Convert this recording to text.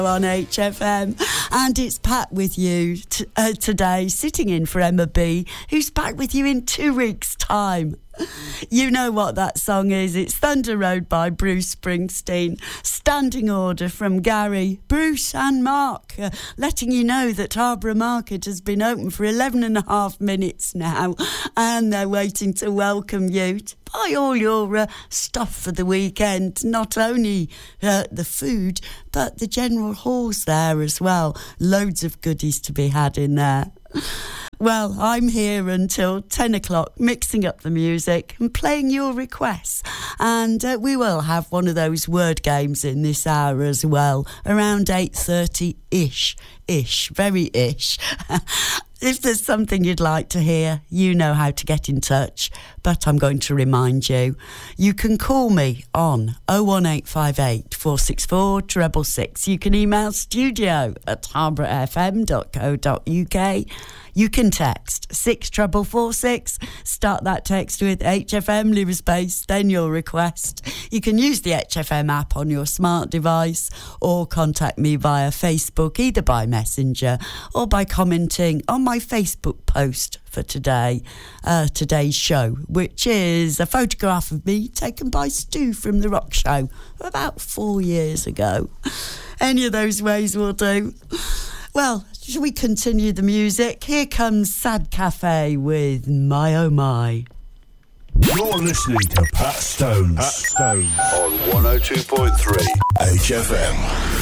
on HFM, and it's Pat with you today, sitting in for Emma B, who's back with you in 2 weeks' time. You know what that song is. It's Thunder Road by Bruce Springsteen. Standing order from Gary, Bruce and Mark, letting you know that Harborough Market has been open for 11 and a half minutes now, and they're waiting to welcome you to buy all your stuff for the weekend. Not only the food, but the general halls there as well. Loads of goodies to be had in there. Well, I'm here until 10 o'clock, mixing up the music and playing your requests. And we will have one of those word games in this hour as well, around 8:30-ish, very ish. If there's something you'd like to hear, you know how to get in touch. But I'm going to remind you, you can call me on 01858 464 666. You can email studio@harbourfm.co.uk. You can text 64446. Start that text with HFM, leave a space, then your request. You can use the HFM app on your smart device or contact me via Facebook, either by Messenger or by commenting on my Facebook post for today's show, which is a photograph of me taken by Stu from The Rock Show about 4 years ago. Any of those ways will do. Well, shall we continue the music? Here comes Sad Cafe with My Oh My. You're listening to Pat Stones. On 102.3 HFM.